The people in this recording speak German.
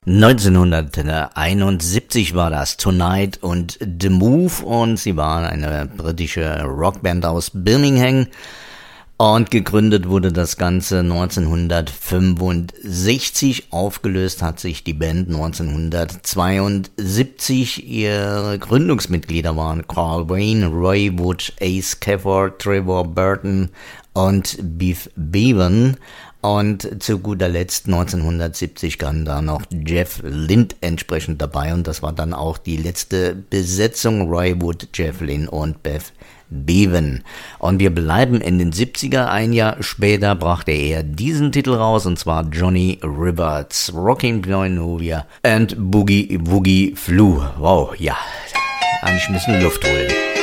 1971 war das, Tonight und The Move, und sie waren eine britische Rockband aus Birmingham und gegründet wurde das Ganze 1965. Aufgelöst hat sich die Band 1972. Ihre Gründungsmitglieder waren Carl Wayne, Roy Wood, Ace Cafford, Trevor Burton und Beef Bevan. Und zu guter Letzt 1970 kam da noch Jeff Lynne entsprechend dabei, und das war dann auch die letzte Besetzung: Roy Wood, Jeff Lynne und Beth Bevan. Und wir bleiben in den 70er. Ein Jahr später brachte er diesen Titel raus, und zwar Johnny Rivers, Rockin' Novia and Boogie Woogie Flu. Wow, ja, eigentlich müssen wir Luft holen.